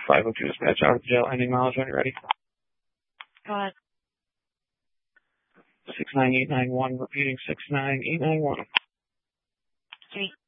502 dispatch out of the jail. Ending mileage when you're ready. Go ahead. 69891, repeating 69891. Sweet.